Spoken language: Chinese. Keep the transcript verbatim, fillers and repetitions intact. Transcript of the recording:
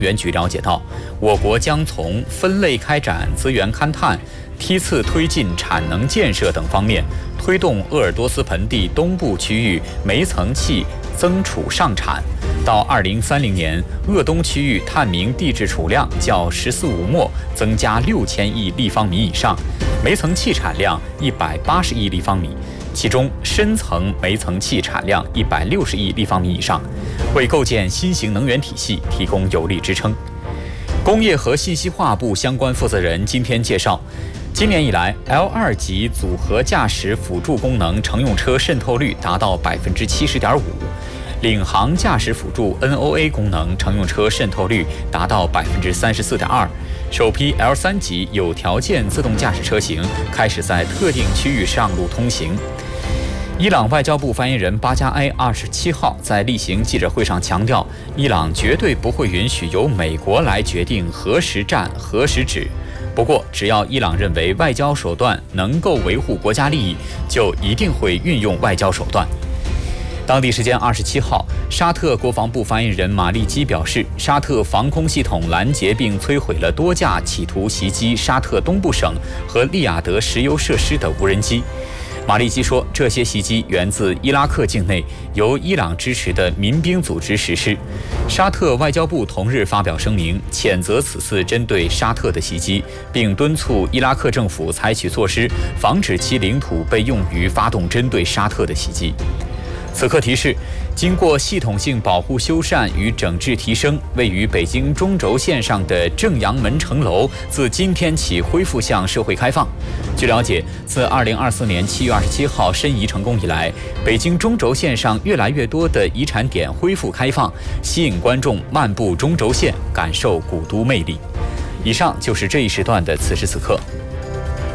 原局了解到，我国将从分类开展资源勘探、梯次推进产能建设等方面，推动鄂尔多斯盆地东部区域煤层气增储上产。到二零三零年，鄂东区域探明地质储量较“十四五”末增加六千亿立方米以上，煤层气产量一百八十亿立方米。其中深层煤层气产量一百六十亿立方米以上，为构建新型能源体系提供有力支撑。工业和信息化部相关负责人今天介绍，今年以来 L 二 级组合驾驶辅助功能乘用车渗透率达到百分之七十点五，领航驾驶辅助 N O A 功能乘用车渗透率达到百分之三十四点二。首批 L 三 级有条件自动驾驶车型开始在特定区域上路通行。伊朗外交部发言人巴加埃二十七号在例行记者会上强调，伊朗绝对不会允许由美国来决定何时战何时止。不过，只要伊朗认为外交手段能够维护国家利益，就一定会运用外交手段。当地时间二十七号，沙特国防部发言人马利基表示，沙特防空系统拦截并摧毁了多架企图袭击沙特东部省和利雅得石油设施的无人机。马利基说，这些袭击源自伊拉克境内由伊朗支持的民兵组织实施。沙特外交部同日发表声明，谴责此次针对沙特的袭击，并敦促伊拉克政府采取措施，防止其领土被用于发动针对沙特的袭击。此刻提示，经过系统性保护修缮与整治提升，位于北京中轴线上的正阳门城楼自今天起恢复向社会开放。据了解，自二零二四年七月二十七号申遗成功以来，北京中轴线上越来越多的遗产点恢复开放，吸引观众漫步中轴线，感受古都魅力。以上就是这一时段的此时此刻。